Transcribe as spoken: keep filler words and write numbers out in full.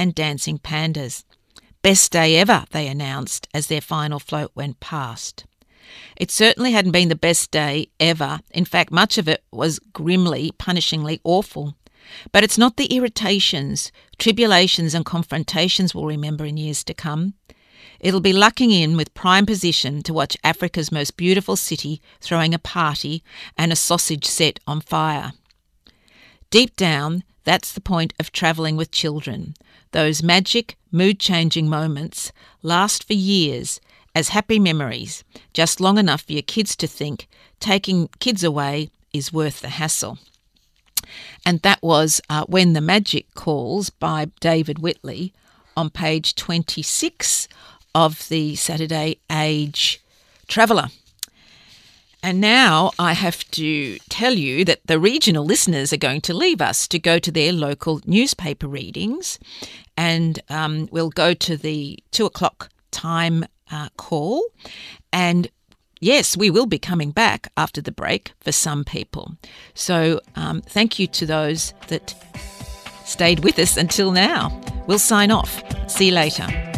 and dancing pandas. Best day ever, they announced as their final float went past. It certainly hadn't been the best day ever. In fact, much of it was grimly, punishingly awful. But it's not the irritations, tribulations and confrontations we'll remember in years to come. It'll be lucking in with prime position to watch Africa's most beautiful city throwing a party and a sausage set on fire. Deep down, that's the point of travelling with children. Those magic, mood-changing moments last for years as happy memories, just long enough for your kids to think taking kids away is worth the hassle. And that was uh, When the Magic Calls by David Whitley on page twenty-six of the Saturday Age Traveller. And now I have to tell you that the regional listeners are going to leave us to go to their local newspaper readings, and um, we'll go to the two o'clock time uh, call. And yes, we will be coming back after the break for some people. So um, thank you to those that stayed with us until now. We'll sign off. See you later.